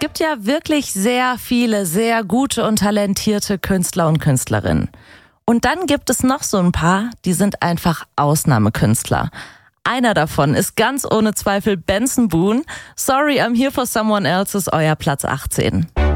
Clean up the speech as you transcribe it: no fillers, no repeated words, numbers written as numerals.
gibt ja wirklich sehr viele, sehr gute und talentierte Künstler und Künstlerinnen. Und dann gibt es noch so ein paar, die sind einfach Ausnahmekünstler. Einer davon ist ganz ohne Zweifel Benson Boone. Sorry, I'm here for someone else ist euer Platz 18.